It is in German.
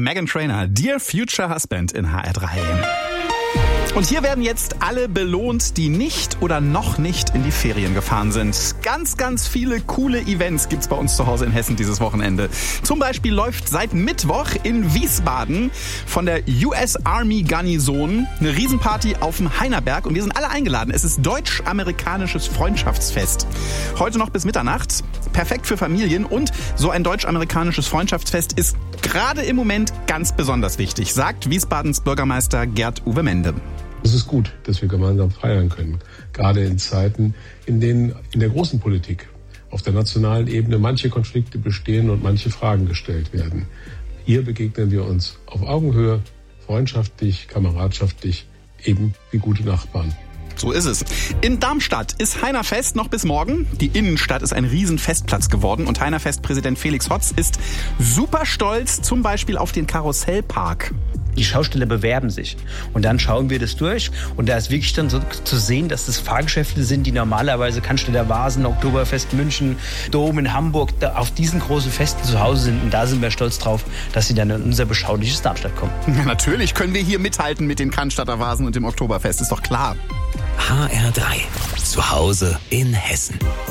Meghan Trainor, Dear Future Husband in HR3. Und hier werden jetzt alle belohnt, die nicht oder noch nicht in die Ferien gefahren sind. Ganz, ganz viele coole Events gibt's bei uns zu Hause in Hessen dieses Wochenende. Zum Beispiel läuft seit Mittwoch in Wiesbaden von der US Army Garnison eine Riesenparty auf dem Heinerberg und wir sind alle eingeladen. Es ist deutsch-amerikanisches Freundschaftsfest. Heute noch bis Mitternacht. Perfekt für Familien und so ein deutsch-amerikanisches Freundschaftsfest ist gerade im Moment ganz besonders wichtig, sagt Wiesbadens Bürgermeister Gerd-Uwe Mende. Es ist gut, dass wir gemeinsam feiern können, gerade in Zeiten, in denen in der großen Politik auf der nationalen Ebene manche Konflikte bestehen und manche Fragen gestellt werden. Hier begegnen wir uns auf Augenhöhe, freundschaftlich, kameradschaftlich, eben wie gute Nachbarn. So ist es. In Darmstadt ist Heinerfest noch bis morgen. Die Innenstadt ist ein Riesenfestplatz geworden und Heinerfest-Präsident Felix Hotz ist super stolz, zum Beispiel auf den Karussellpark. Die Schausteller bewerben sich und dann schauen wir das durch und da ist wirklich dann so zu sehen, dass das Fahrgeschäfte sind, die normalerweise Cannstatter Vasen, Oktoberfest München, Dom in Hamburg auf diesen großen Festen zu Hause sind und da sind wir stolz drauf, dass sie dann in unser beschauliches Darmstadt kommen. Ja, natürlich können wir hier mithalten mit den Cannstatter Vasen und dem Oktoberfest, ist doch klar. HR3, zu Hause in Hessen.